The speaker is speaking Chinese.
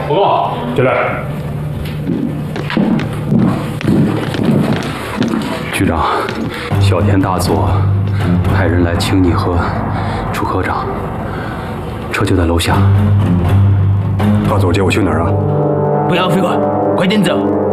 报告，进来。 局长，小田大佐派人来请你和楚科长，车就在楼下。 大佐接我去哪儿啊？ 不要废话，快点走！